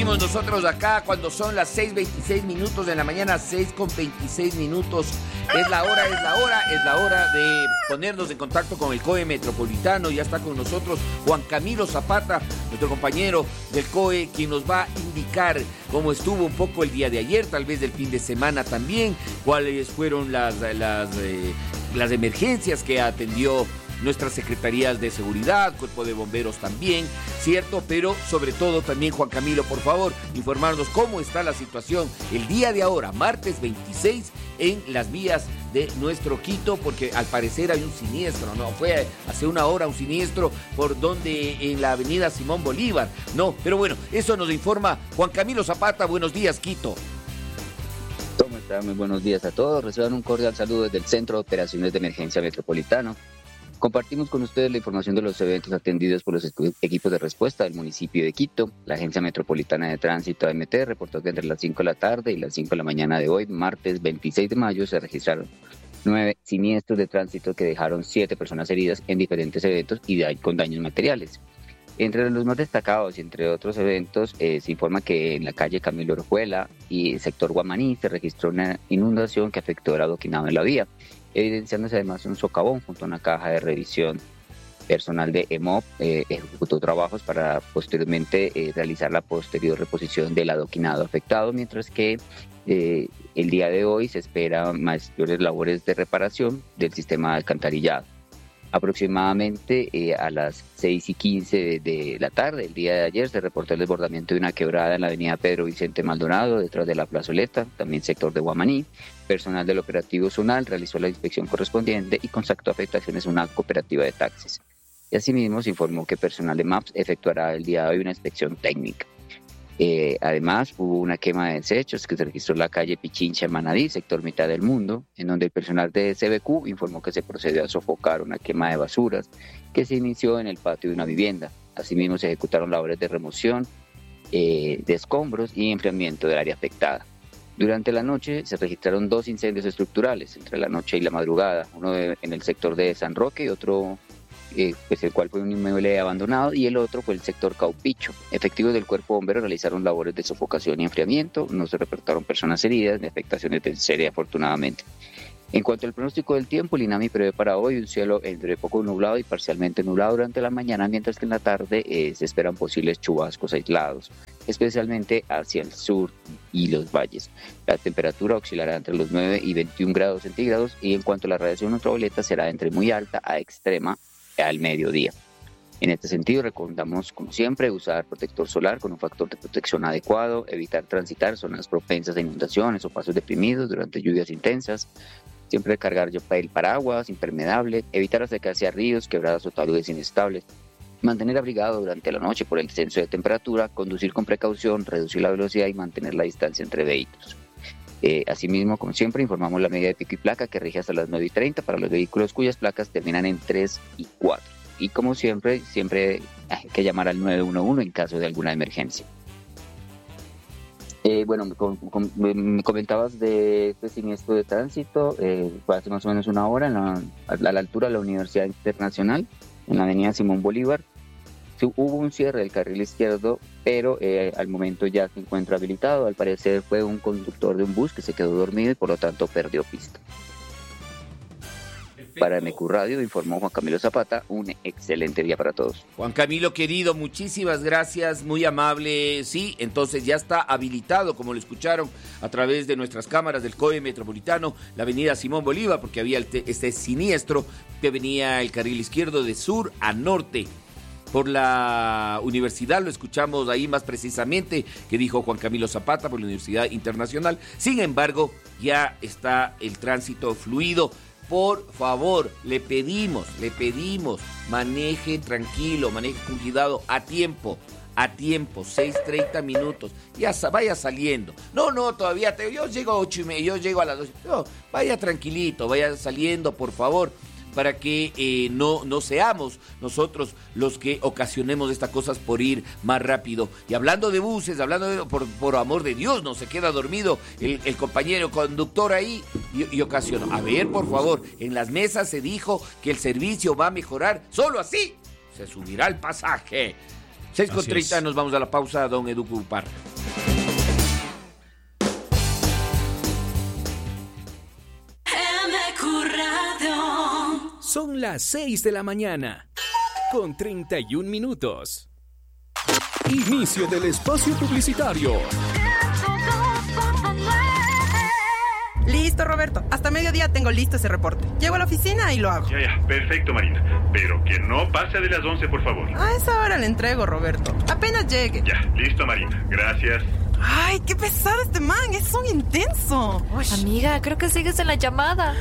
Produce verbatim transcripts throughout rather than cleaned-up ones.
Seguimos nosotros acá cuando son las seis veintiséis minutos de la mañana, seis con veintiséis minutos. Es la hora, es la hora, es la hora de ponernos en contacto con el C O E Metropolitano. Ya está con nosotros Juan Camilo Zapata, nuestro compañero del C O E, quien nos va a indicar cómo estuvo un poco el día de ayer, tal vez del fin de semana también, cuáles fueron las, las, eh, las emergencias que atendió nuestras secretarías de seguridad, cuerpo de bomberos también, ¿cierto? Pero sobre todo también, Juan Camilo, por favor, informarnos cómo está la situación el día de ahora, martes veintiséis, en las vías de nuestro Quito, porque al parecer hay un siniestro, ¿no? Fue hace una hora un siniestro por donde, en la avenida Simón Bolívar, no, pero bueno, eso nos informa Juan Camilo Zapata. Buenos días, Quito. ¿Cómo están? Muy buenos días a todos. Reciban un cordial saludo desde el Centro de Operaciones de Emergencia Metropolitano. Compartimos con ustedes la información de los eventos atendidos por los equipos de respuesta del municipio de Quito. La Agencia Metropolitana de Tránsito, A M T, reportó que entre las cinco de la tarde y las cinco de la mañana de hoy, martes veintiséis de mayo, se registraron nueve siniestros de tránsito que dejaron siete personas heridas en diferentes eventos y de, con daños materiales. Entre los más destacados y entre otros eventos, eh, se informa que en la calle Camilo Orjuela y el sector Guamaní se registró una inundación que afectó el adoquinado de la vía, evidenciándose además un socavón junto a una caja de revisión. Personal de E M O P eh, ejecutó trabajos para posteriormente eh, realizar la posterior reposición del adoquinado afectado, mientras que eh, el día de hoy se esperan mayores labores de reparación del sistema de alcantarillado. Aproximadamente eh, a las seis y quince de, de la tarde, el día de ayer, se reportó el desbordamiento de una quebrada en la avenida Pedro Vicente Maldonado, detrás de la plazoleta, también sector de Guamaní. Personal del operativo Zonal realizó la inspección correspondiente y constató afectaciones en una cooperativa de taxis. Y asimismo se informó que personal de MAPS efectuará el día de hoy una inspección técnica. Eh, además, hubo una quema de desechos que se registró en la calle Pichincha en Manadí, sector Mitad del Mundo, en donde el personal de C B Q informó que se procedió a sofocar una quema de basuras que se inició en el patio de una vivienda. Asimismo, se ejecutaron labores de remoción eh, de escombros y enfriamiento del área afectada. Durante la noche se registraron dos incendios estructurales, entre la noche y la madrugada, uno de, en el sector de San Roque y otro Eh, pues el cual fue un inmueble abandonado, y el otro fue el sector Caupicho. Efectivos del cuerpo bombero realizaron labores de sofocación y enfriamiento. No se reportaron personas heridas ni afectaciones de serie, afortunadamente. En cuanto al pronóstico del tiempo, el INAMI prevé para hoy un cielo entre poco nublado y parcialmente nublado durante la mañana, mientras que en la tarde eh, se esperan posibles chubascos aislados, especialmente hacia el sur y los valles. La temperatura oscilará entre los nueve y veintiún grados centígrados, y en cuanto a la radiación ultravioleta será entre muy alta a extrema al mediodía. En este sentido, recomendamos, como siempre, usar protector solar con un factor de protección adecuado, evitar transitar zonas propensas a inundaciones o pasos deprimidos durante lluvias intensas, siempre cargar el paraguas impermeable, evitar acercarse a ríos, quebradas o taludes inestables, mantener abrigado durante la noche por el descenso de temperatura, conducir con precaución, reducir la velocidad y mantener la distancia entre vehículos. Eh, asimismo, como siempre, informamos la medida de pico y placa que rige hasta las nueve y treinta para los vehículos cuyas placas terminan en tres y cuatro. Y como siempre, siempre hay que llamar al nueve uno uno en caso de alguna emergencia. Eh, bueno, me, com, me comentabas de este siniestro de tránsito, eh, fue hace más o menos una hora en la, a la altura de la Universidad Internacional, en la avenida Simón Bolívar. Hubo un cierre del carril izquierdo, pero eh, al momento ya se encuentra habilitado. Al parecer fue un conductor de un bus que se quedó dormido y por lo tanto perdió pista. Perfecto. Para M Q Radio informó Juan Camilo Zapata. Un excelente día para todos. Juan Camilo, querido, muchísimas gracias, muy amable. Sí, entonces ya está habilitado, como lo escucharon a través de nuestras cámaras del C O E Metropolitano, la avenida Simón Bolívar, porque había este siniestro que venía el carril izquierdo de sur a norte por la universidad. Lo escuchamos ahí más precisamente que dijo Juan Camilo Zapata, por la Universidad Internacional. Sin embargo, ya está el tránsito fluido. Por favor, le pedimos, le pedimos, maneje tranquilo, maneje con cuidado, a tiempo, a tiempo, seis treinta minutos, ya vaya saliendo. No, no, todavía, te, yo llego a ocho y media, yo llego a las doce. No, vaya tranquilito, vaya saliendo, por favor, para que eh, no, no seamos nosotros los que ocasionemos estas cosas por ir más rápido. Y hablando de buses, hablando de, por, por amor de Dios, no se queda dormido el, el compañero conductor ahí y, y ocasionó. A ver, por favor, en las mesas se dijo que el servicio va a mejorar, solo así se subirá el pasaje. seis con treinta, nos vamos a la pausa, don Edu Parra. Son las seis de la mañana, con treinta y un minutos. Inicio del espacio publicitario. Listo, Roberto. Hasta mediodía tengo listo ese reporte. Llego a la oficina y lo hago. Ya, ya. Perfecto, Marina. Pero que no pase de las once, por favor. A esa hora le entrego, Roberto. Apenas llegue. Ya, listo, Marina. Gracias. Ay, qué pesado este man. Es un intenso. Uy. Amiga, creo que sigues en la llamada.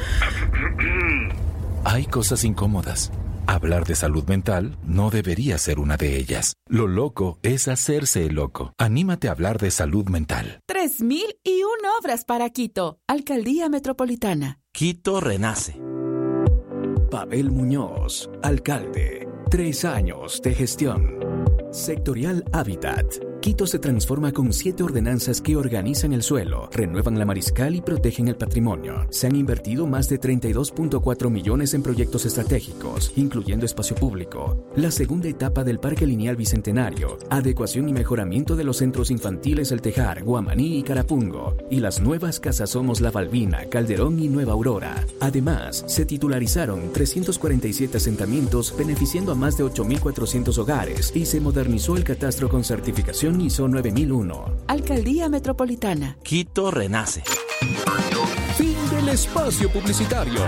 Hay cosas incómodas. Hablar de salud mental no debería ser una de ellas. Lo loco es hacerse el loco. Anímate a hablar de salud mental. Tres mil y una obras para Quito. Alcaldía Metropolitana. Quito renace. Pavel Muñoz, alcalde. Tres años de gestión. Sectorial Hábitat. Quito se transforma con siete ordenanzas que organizan el suelo, renuevan la mariscal y protegen el patrimonio. Se han invertido más de treinta y dos punto cuatro millones en proyectos estratégicos, incluyendo espacio público, la segunda etapa del Parque Lineal Bicentenario, adecuación y mejoramiento de los centros infantiles El Tejar, Guamaní y Carapungo, y las nuevas casas Somos La Balbina, Calderón y Nueva Aurora. Además, se titularizaron trescientos cuarenta y siete asentamientos, beneficiando a más de ocho mil cuatrocientos hogares, y se modernizó el catastro con certificación I S O nueve mil uno. Alcaldía Metropolitana. Quito renace. Fin del espacio publicitario.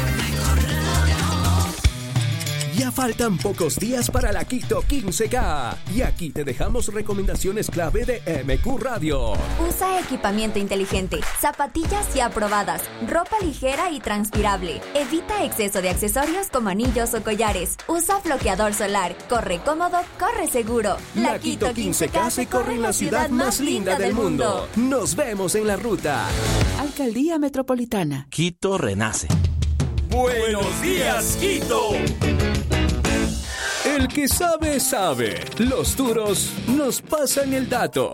Ya faltan pocos días para la Quito quince K. Y aquí te dejamos recomendaciones clave de M Q Radio. Usa equipamiento inteligente, zapatillas ya aprobadas, ropa ligera y transpirable. Evita exceso de accesorios como anillos o collares. Usa bloqueador solar. Corre cómodo, corre seguro. La, la Quito quince K se corre en la ciudad más linda del mundo. Nos vemos en la ruta. Alcaldía Metropolitana. Quito renace. ¡Buenos días, Quito! El que sabe, sabe. Los duros nos pasan el dato.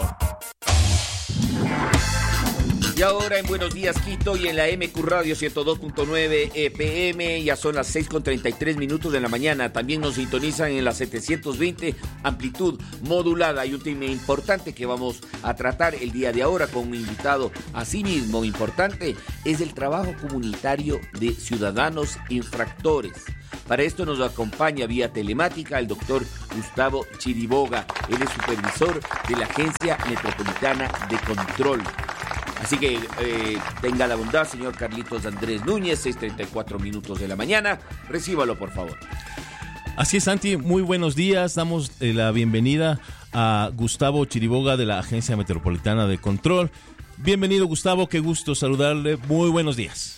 Y ahora en Buenos Días Quito y en la M Q Radio ciento dos punto nueve E P M, ya son las seis con treinta y tres minutos de la mañana. También nos sintonizan en la setecientos veinte, amplitud modulada. Y un tema importante que vamos a tratar el día de ahora con un invitado asimismo importante es el trabajo comunitario de ciudadanos infractores. Para esto nos acompaña vía telemática el doctor Gustavo Chiriboga. Él es supervisor de la Agencia Metropolitana de Control. Así que eh, tenga la bondad, señor Carlitos Andrés Núñez, seis treinta y cuatro minutos de la mañana. Recíbalo, por favor. Así es, Santi. Muy buenos días. Damos eh, la bienvenida a Gustavo Chiriboga de la Agencia Metropolitana de Control. Bienvenido, Gustavo. Qué gusto saludarle. Muy buenos días.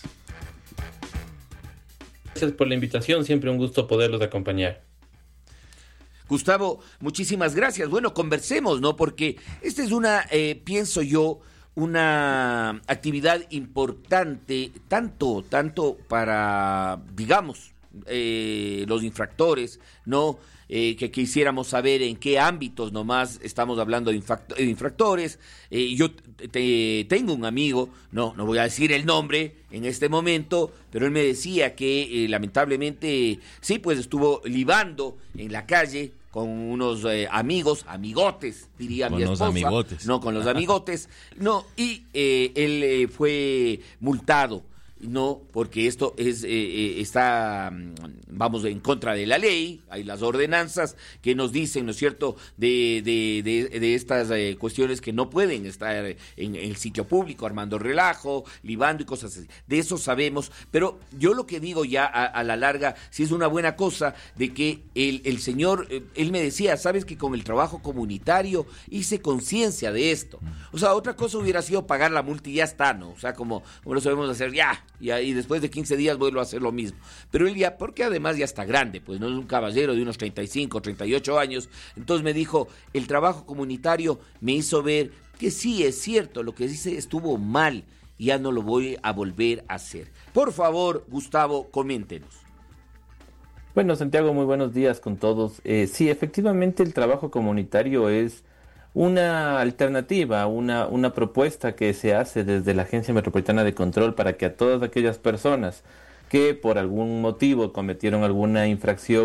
Gracias por la invitación. Siempre un gusto poderlos acompañar. Gustavo, muchísimas gracias. Bueno, conversemos, ¿no? Porque esta es una, eh, pienso yo, una actividad importante, tanto, tanto para, digamos, eh, los infractores, ¿no? Eh, que quisiéramos saber en qué ámbitos nomás estamos hablando de, infract- de infractores. Eh, yo te, tengo un amigo, no, no voy a decir el nombre en este momento, pero él me decía que eh, lamentablemente, sí, pues estuvo libando en la calle con unos eh, amigos, amigotes, diría con mi esposa. Con los amigotes. No, con los amigotes. No, y eh, él eh, fue multado. No, porque esto es eh, está, vamos, en contra de la ley. Hay las ordenanzas que nos dicen, ¿no es cierto?, de, de, de, de estas eh, cuestiones que no pueden estar en, en el sitio público, armando relajo, libando y cosas así. De eso sabemos, pero yo lo que digo ya a, a la larga, sí es una buena cosa de que el, el señor, eh, él me decía, sabes que con el trabajo comunitario hice conciencia de esto. O sea, otra cosa hubiera sido pagar la multa y ya está, ¿no? O sea, como, como lo sabemos hacer, ya. Y, y después de quince días vuelvo a hacer lo mismo. Pero él ya, porque además ya está grande, pues no es un caballero de unos treinta y cinco, treinta y ocho años. Entonces me dijo, el trabajo comunitario me hizo ver que sí es cierto, lo que dice estuvo mal y ya no lo voy a volver a hacer. Por favor, Gustavo, coméntenos. Bueno, Santiago, muy buenos días con todos. Eh, sí, efectivamente el trabajo comunitario es una alternativa, una, una propuesta que se hace desde la Agencia Metropolitana de Control para que a todas aquellas personas que por algún motivo cometieron alguna infracción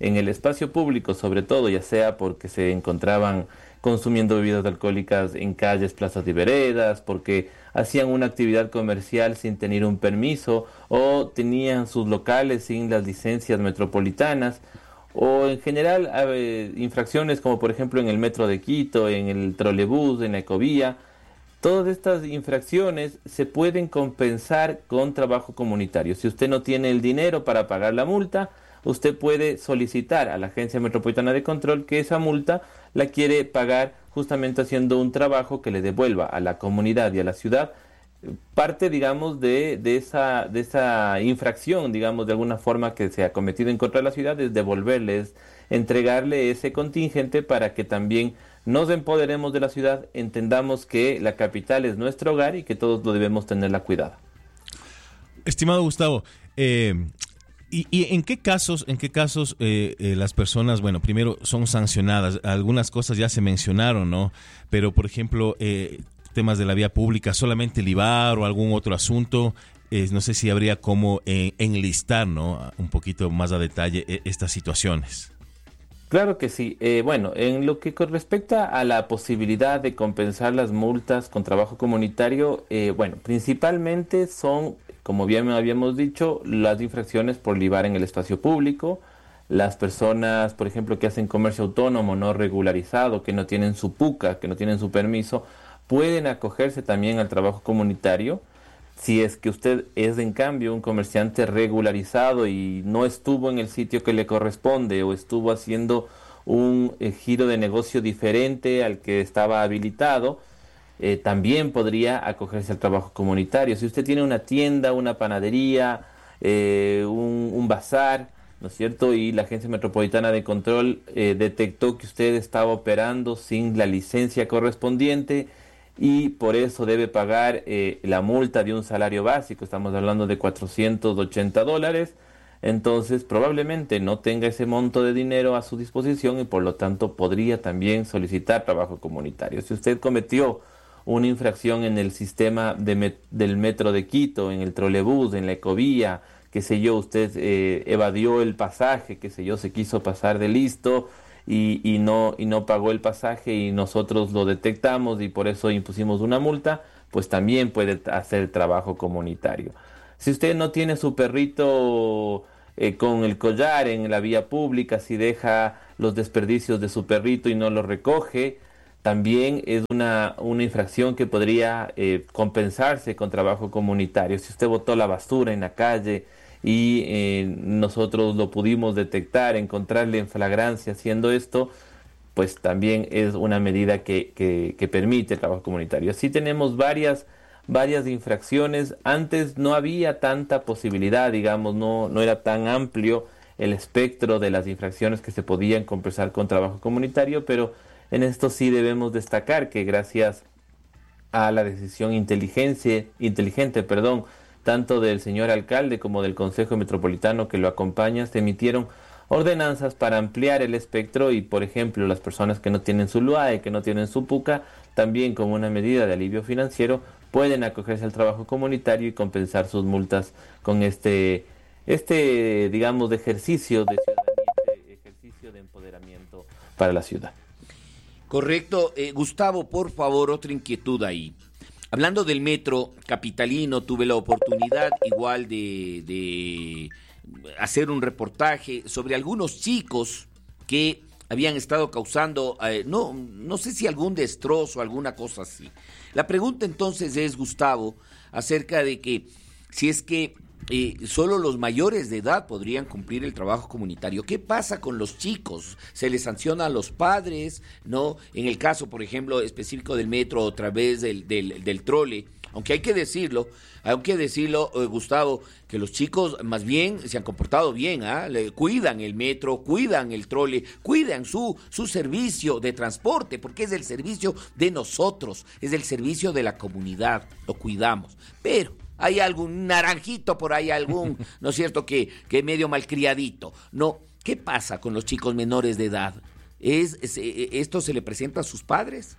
en el espacio público, sobre todo, ya sea porque se encontraban consumiendo bebidas alcohólicas en calles, plazas y veredas, porque hacían una actividad comercial sin tener un permiso, o tenían sus locales sin las licencias metropolitanas, o en general eh, infracciones como por ejemplo en el metro de Quito, en el trolebús, en la ecovía. Todas estas infracciones se pueden compensar con trabajo comunitario. Si usted no tiene el dinero para pagar la multa, usted puede solicitar a la Agencia Metropolitana de Control que esa multa la quiere pagar justamente haciendo un trabajo que le devuelva a la comunidad y a la ciudad parte, digamos, de, de, esa, de esa infracción, digamos, de alguna forma que se ha cometido en contra de la ciudad, es devolverles, entregarle ese contingente para que también nos empoderemos de la ciudad, entendamos que la capital es nuestro hogar y que todos lo debemos tenerla cuidada. Estimado Gustavo, eh, ¿y, y en qué casos, en qué casos eh, eh, las personas, bueno, primero son sancionadas? Algunas cosas ya se mencionaron, ¿no? Pero, por ejemplo, eh, temas de la vía pública, solamente el I V A R o algún otro asunto, eh, no sé si habría como eh, enlistar, ¿no?, un poquito más a detalle eh, estas situaciones. Claro que sí. Eh, bueno, en lo que respecta a la posibilidad de compensar las multas con trabajo comunitario, eh, bueno, principalmente son, como bien habíamos dicho, las infracciones por libar en el espacio público, las personas, por ejemplo, que hacen comercio autónomo no regularizado, que no tienen su PUCA, que no tienen su permiso, pueden acogerse también al trabajo comunitario. Si es que usted es, en cambio, un comerciante regularizado y no estuvo en el sitio que le corresponde o estuvo haciendo un eh, giro de negocio diferente al que estaba habilitado, eh, también podría acogerse al trabajo comunitario. Si usted tiene una tienda, una panadería, eh, un, un bazar, ¿no es cierto?, y la Agencia Metropolitana de Control eh, detectó que usted estaba operando sin la licencia correspondiente, y por eso debe pagar eh, la multa de un salario básico, estamos hablando de cuatrocientos ochenta dólares, entonces probablemente no tenga ese monto de dinero a su disposición y por lo tanto podría también solicitar trabajo comunitario. Si usted cometió una infracción en el sistema de met- del metro de Quito, en el trolebús, en la ecovía, qué sé yo, usted eh, evadió el pasaje, qué sé yo, se quiso pasar de listo, Y, y no y no pagó el pasaje y nosotros lo detectamos y por eso impusimos una multa, pues también puede hacer trabajo comunitario. Si usted no tiene su perrito eh, con el collar en la vía pública, si deja los desperdicios de su perrito y no lo recoge, también es una, una infracción que podría eh, compensarse con trabajo comunitario. Si usted botó la basura en la calle y eh, nosotros lo pudimos detectar, encontrarle en flagrancia haciendo esto, pues también es una medida que, que, que permite el trabajo comunitario. Así tenemos varias, varias infracciones. Antes no había tanta posibilidad, digamos, no, no era tan amplio el espectro de las infracciones que se podían compensar con trabajo comunitario, pero en esto sí debemos destacar que gracias a la decisión inteligente, inteligente, perdón, tanto del señor alcalde como del Consejo Metropolitano que lo acompaña, se emitieron ordenanzas para ampliar el espectro y, por ejemplo, las personas que no tienen su L U A E, que no tienen su PUCA, también como una medida de alivio financiero, pueden acogerse al trabajo comunitario y compensar sus multas con este, este digamos, de ejercicio de ciudadanía, este ejercicio de empoderamiento para la ciudad. Correcto. Eh, Gustavo, por favor, otra inquietud ahí. Hablando del metro capitalino, tuve la oportunidad igual de, de hacer un reportaje sobre algunos chicos que habían estado causando, eh, no, no sé si algún destrozo, alguna cosa así. La pregunta entonces es, Gustavo, acerca de que si es que eh, solo los mayores de edad podrían cumplir el trabajo comunitario. ¿Qué pasa con los chicos? ¿Se les sanciona a los padres? ¿No? En el caso, por ejemplo, específico del metro, a través del, del, del trole, aunque hay que decirlo, hay que decirlo, eh, Gustavo, que los chicos más bien se han comportado bien, ¿ah? Le cuidan el metro, cuidan el trole, cuidan su, su servicio de transporte, porque es el servicio de nosotros, es el servicio de la comunidad, lo cuidamos. Pero hay algún naranjito por ahí, algún, ¿no es cierto?, que, que medio malcriadito. No, ¿qué pasa con los chicos menores de edad? ¿Es, es, ¿Esto se le presenta a sus padres?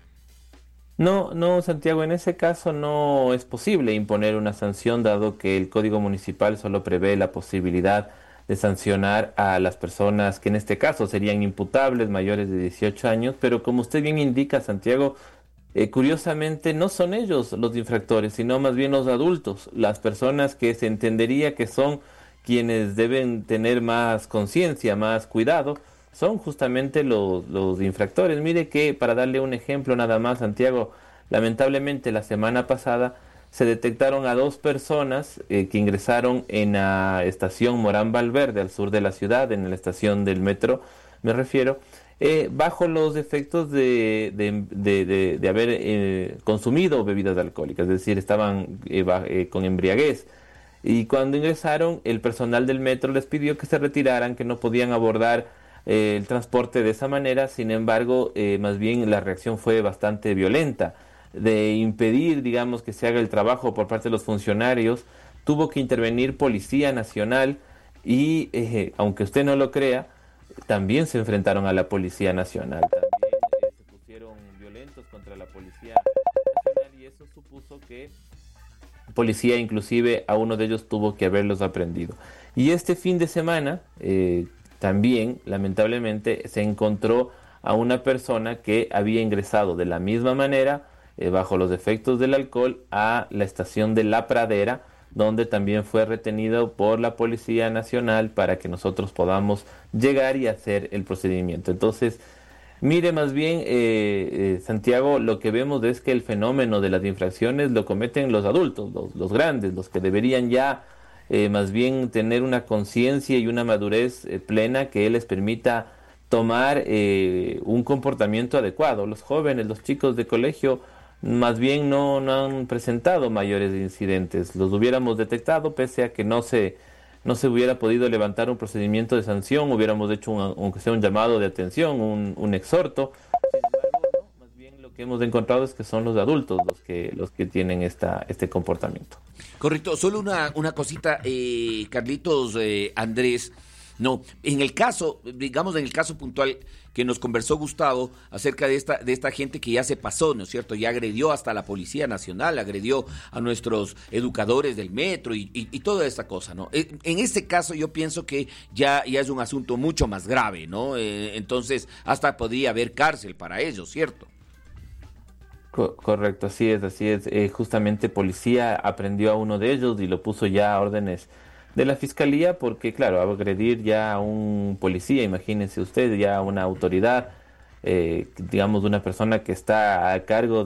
No, no, Santiago, en ese caso no es posible imponer una sanción, dado que el Código Municipal solo prevé la posibilidad de sancionar a las personas que en este caso serían imputables, mayores de dieciocho años, pero como usted bien indica, Santiago, eh, curiosamente no son ellos los infractores, sino más bien los adultos, las personas que se entendería que son quienes deben tener más conciencia, más cuidado, son justamente los, los infractores. Mire que, para darle un ejemplo nada más, Santiago, lamentablemente la semana pasada se detectaron a dos personas eh, que ingresaron en la estación Morán Valverde, al sur de la ciudad, en la estación del metro, me refiero, eh, bajo los efectos de, de, de, de, de haber eh, consumido bebidas alcohólicas, es decir, estaban eh, eh, con embriaguez. Y cuando ingresaron, el personal del metro les pidió que se retiraran, que no podían abordar eh, el transporte de esa manera. Sin embargo, eh, más bien la reacción fue bastante violenta. De impedir, digamos, que se haga el trabajo por parte de los funcionarios, tuvo que intervenir Policía Nacional y, eh, aunque usted no lo crea, también se enfrentaron a la Policía Nacional. También eh, se pusieron violentos contra la Policía Nacional y eso supuso que policía inclusive a uno de ellos tuvo que haberlos aprendido. Y este fin de semana eh, también, lamentablemente, se encontró a una persona que había ingresado de la misma manera, eh, bajo los efectos del alcohol, a la estación de La Pradera, donde también fue retenido por la Policía Nacional para que nosotros podamos llegar y hacer el procedimiento. Entonces, mire, más bien, eh, eh, Santiago, lo que vemos es que el fenómeno de las infracciones lo cometen los adultos, los, los grandes, los que deberían ya eh, más bien tener una conciencia y una madurez eh, plena que les permita tomar eh, un comportamiento adecuado. Los jóvenes, los chicos de colegio, más bien no, no han presentado mayores incidentes. Los hubiéramos detectado, pese a que no se, no se hubiera podido levantar un procedimiento de sanción, hubiéramos hecho un, aunque sea un llamado de atención, un, un exhorto. Sin embargo, no, más bien lo que hemos encontrado es que son los adultos los que, los que tienen esta, este comportamiento. Correcto. Solo una, una cosita, eh, Carlitos, eh, Andrés. No, en el caso, digamos en el caso puntual que nos conversó Gustavo acerca de esta de esta gente que ya se pasó, ¿no es cierto? Ya agredió hasta la Policía Nacional, agredió a nuestros educadores del metro y, y, y toda esta cosa, ¿no? En este caso yo pienso que ya, ya es un asunto mucho más grave, ¿no? Eh, entonces hasta podría haber cárcel para ellos, ¿cierto? Co- correcto, así es, así es. Eh, justamente policía aprendió a uno de ellos y lo puso ya a órdenes de la fiscalía, porque claro, agredir ya a un policía, imagínense usted, ya a una autoridad, eh, digamos, de una persona que está a cargo